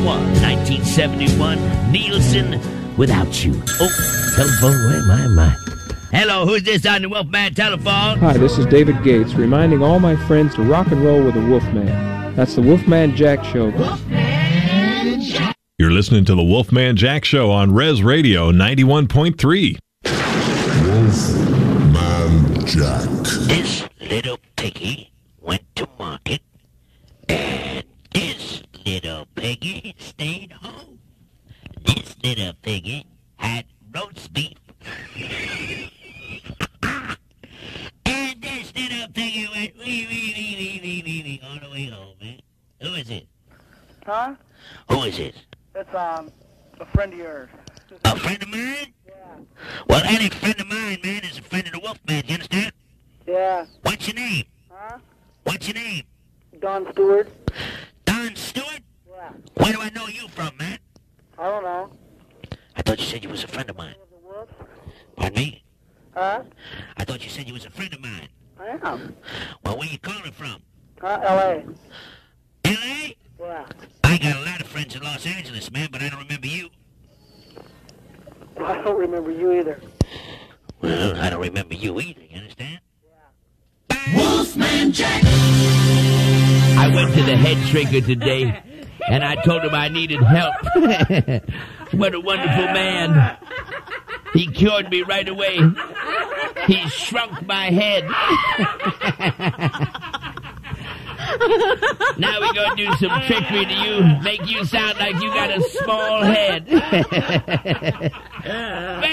1971, Nielsen, Without You. Oh, telephone, my. Hello, who's this on the Wolfman telephone? Hi, this is David Gates, reminding all my friends to rock and roll with the Wolfman. That's the Wolfman Jack Show. Wolfman Jack. You're listening to the Wolfman Jack Show on Res Radio 91.3. Wolfman Jack. This little piggy went to market, and this little piggy stayed home. This little piggy had roast beef. And this little piggy went wee all the way home, man. Who is it? Huh? Who is it? It's, a friend of yours. A friend of mine? Yeah. Well, any friend of mine, man, is a friend of the Wolfman, you understand? Yeah. What's your name? Huh? What's your name? Don Stewart. Don Stewart? Yeah. Where do I know you from, man? I don't know. I thought you said you was a friend of mine. Pardon me? Huh? I thought you said you was a friend of mine. I am. Well, where you calling from? L.A. L.A.? Yeah. I got a lot of friends in Los Angeles, man, but I don't remember you. Well, I don't remember you either. Well, I don't remember you either, you understand? Yeah. Wolfman Jack. I went to the head shrinker today, and I told him I needed help. What a wonderful man. He cured me right away. He shrunk my head. Now we're going to do some trickery to you, make you sound like you got a small head.